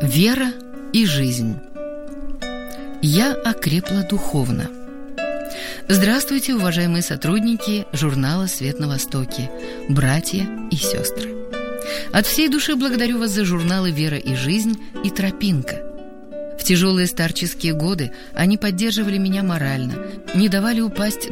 Вера и жизнь. Я окрепла духовно. Здравствуйте, уважаемые сотрудники журнала «Свет на Востоке», братья и сестры. От всей души благодарю вас за журналы «Вера и жизнь» и «Тропинка». В тяжелые старческие годы они поддерживали меня морально, не давали упасть